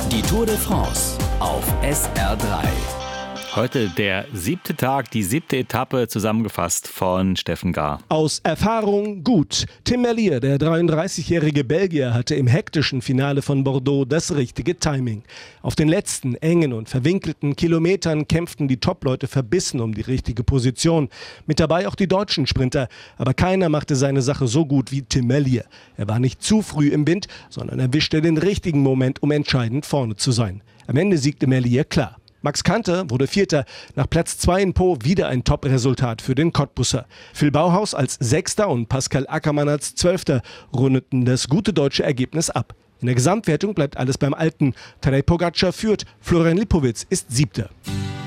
Die Tour de France auf SR3. Heute der 7. Tag, die 7. Etappe, zusammengefasst von Steffen Gahr. Aus Erfahrung gut. Tim Merlier, der 33-jährige Belgier, hatte im hektischen Finale von Bordeaux das richtige Timing. Auf den letzten engen und verwinkelten Kilometern kämpften die Top-Leute verbissen um die richtige Position. Mit dabei auch die deutschen Sprinter. Aber keiner machte seine Sache so gut wie Tim Merlier. Er war nicht zu früh im Wind, sondern erwischte den richtigen Moment, um entscheidend vorne zu sein. Am Ende siegte Merlier klar. Max Kanter wurde Vierter, nach Platz 2 in Po wieder ein Top-Resultat für den Cottbusser. Phil Bauhaus als Sechster und Pascal Ackermann als Zwölfter rundeten das gute deutsche Ergebnis ab. In der Gesamtwertung bleibt alles beim Alten. Tadej Pogačar führt, Florian Lipowitz ist Siebter.